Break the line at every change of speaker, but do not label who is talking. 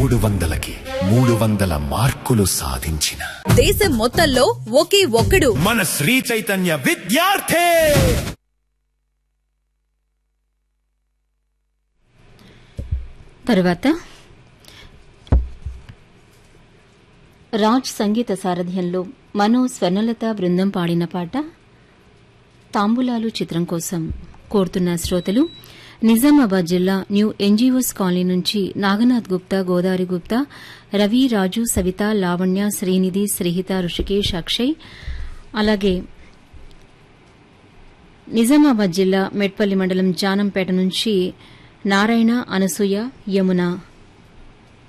300కి 300 మార్కులు సాధించిన
దేశం మొత్తంలో ఒకే ఒక్కడు
మన శ్రీ చైతన్య విద్యార్థి.
తరువాత రాజ్ సంగీత సారథ్యంలో మనో స్వర్ణలత బృందం పాడిన పాట తాంబూలాలు చిత్రం కోసం కోరుతున్న శ్రోతలు నిజామాబాద్ జిల్లా న్యూ ఎన్జీఓస్ కాలనీ నుంచి నాగనాథ్ గుప్తా, గోదావరి గుప్తా, రవి, రాజు, సవిత, లావణ్య, శ్రీనిధి, శ్రీహిత, ఋషికేష్, అక్షయ్. అలాగే నిజామాబాద్ జిల్లా మెట్పల్లి మండలం జానంపేట నుంచి నారాయణ, అనసూయ, యమున